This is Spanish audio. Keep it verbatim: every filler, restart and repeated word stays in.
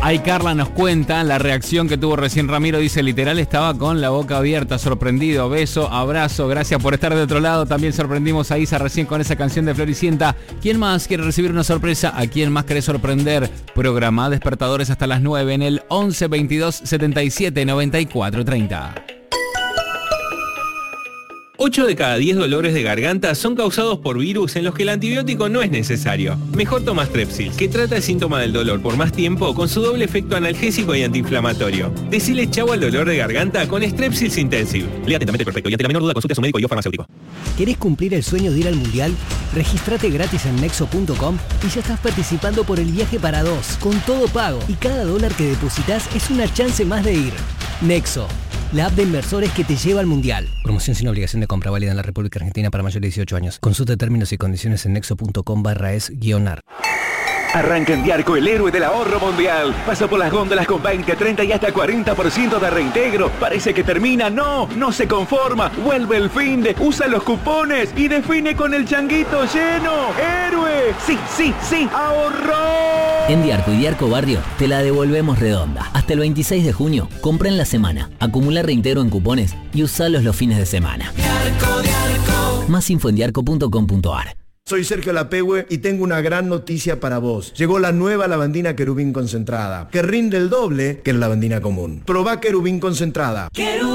Ahí Carla nos cuenta la reacción que tuvo recién Ramiro. Dice, literal estaba con la boca abierta, sorprendido. Beso, abrazo, gracias por estar de otro lado. También sorprendimos a Isa recién con esa canción de Floricienta. ¿Quién más quiere recibir una sorpresa? ¿A quién más querés sorprender? Programa despertadores hasta las nueve en el once veintidós setenta y siete noventa y cuatro treinta. ocho de cada diez dolores de garganta son causados por virus en los que el antibiótico no es necesario. Mejor toma Strepsils, que trata el síntoma del dolor por más tiempo con su doble efecto analgésico y antiinflamatorio. Decile chau al dolor de garganta con Strepsils Intensive. Lea atentamente el prospecto y ante la menor duda consulte a su médico y o farmacéutico. ¿Querés cumplir el sueño de ir al Mundial? Regístrate gratis en nexo punto com y ya estás participando por el viaje para dos, con todo pago. Y cada dólar que depositas es una chance más de ir. Nexo, la app de inversores que te lleva al Mundial. Promoción sin obligación de compra, válida en la República Argentina para mayores de dieciocho años. Consulta términos y condiciones en nexo punto com barra es guión ar. Arranca en Diarco el héroe del ahorro mundial. Pasa por las góndolas con veinte, treinta y hasta cuarenta por ciento de reintegro. Parece que termina, no, no se conforma. Vuelve el fin de, usa los cupones y define con el changuito lleno. ¡Héroe! Sí, sí, sí, ahorró. En Diarco y Diarco Barrio te la devolvemos redonda. Hasta el veintiséis de junio, compra en la semana, acumula reintegro en cupones y usalos los fines de semana. Diarco, Diarco. Más info en diarco punto com punto ar. Soy Sergio Lapehue y tengo una gran noticia para vos. Llegó la nueva lavandina Querubín concentrada, que rinde el doble que la lavandina común. Probá Querubín concentrada. Querubín.